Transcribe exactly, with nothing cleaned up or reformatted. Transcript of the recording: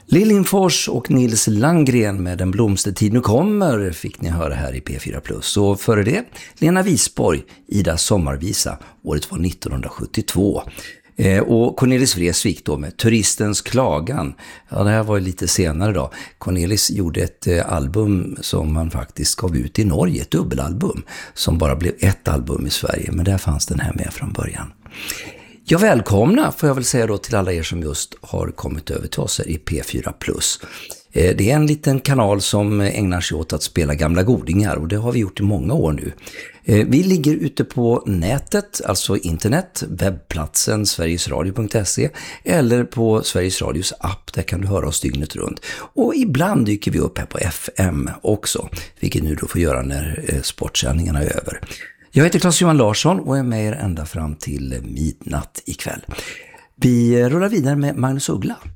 Liljenfors och Nils Landgren med En blomstertid nu kommer fick ni höra här i P fyra plus. Och före det, Lena Wisborg, Ida sommarvisa, året var nittonhundrasjuttiotvå. Eh, och Cornelis Vreeswijk då med Turistens klagan. Ja, det här var ju lite senare då. Cornelis gjorde ett eh, album som man faktiskt gav ut i Norge, ett dubbelalbum som bara blev ett album i Sverige, men där fanns den här med från början. Jag välkomna får jag väl säga då till alla er som just har kommit över till oss här i P fyra plus. Det är en liten kanal som ägnar sig åt att spela gamla godingar och det har vi gjort i många år nu. Vi ligger ute på nätet, alltså internet, webbplatsen sverigesradio punkt se eller på Sveriges Radios app, där kan du höra oss dygnet runt. Och ibland dyker vi upp här på F M också, vilket nu då får göra när sportsändningarna är över. Jag heter Claes-Johan Larsson och är med er ända fram till midnatt ikväll. Vi rullar vidare med Magnus Uggla.